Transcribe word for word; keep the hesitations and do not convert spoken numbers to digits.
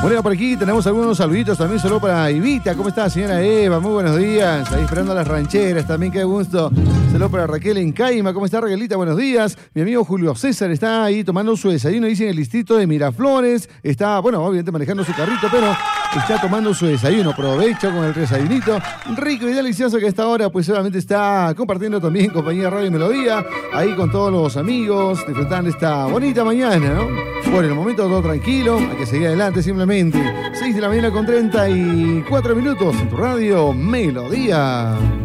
Bueno, por aquí tenemos algunos saluditos también. Saludos para Evita. ¿Cómo está, señora Eva? Muy buenos días. Ahí esperando a las rancheras también, qué gusto. Saludos para Raquel en Caima. ¿Cómo está, Raquelita? Buenos días. Mi amigo Julio César está ahí tomando su desayuno, dice, en el distrito de Miraflores. Está, bueno, obviamente manejando su carrito, pero está tomando su desayuno. Provecho con el desayunito rico y delicioso que a esta hora, pues obviamente está compartiendo también compañía Radio Melodía. Ahí con todos los amigos, disfrutando esta bonita mañana, ¿no? Bueno, en el momento todo tranquilo, hay que seguir adelante simplemente. seis de la mañana con treinta y cuatro minutos en tu radio Melodía.